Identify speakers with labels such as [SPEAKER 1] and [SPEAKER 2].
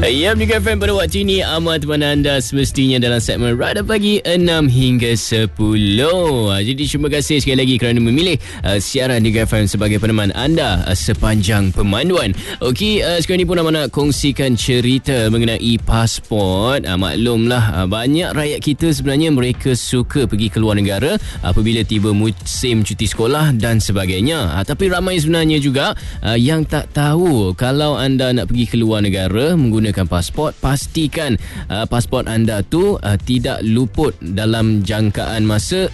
[SPEAKER 1] Ya, Mega FM pada waktu ini amat teman anda semestinya dalam segmen Radar Pagi 6 hingga 10. Jadi terima kasih sekali lagi kerana memilih siaran Mega FM sebagai peneman anda sepanjang pemanduan. Okey, sekarang ni pun nak kongsikan cerita mengenai pasport. Maklumlah banyak rakyat kita sebenarnya mereka suka pergi ke luar negara apabila tiba musim cuti sekolah dan sebagainya. Tapi ramai sebenarnya juga yang tak tahu kalau anda nak pergi ke luar negara menggunakan pasport, pastikan pasport anda tu tidak luput dalam jangkaan masa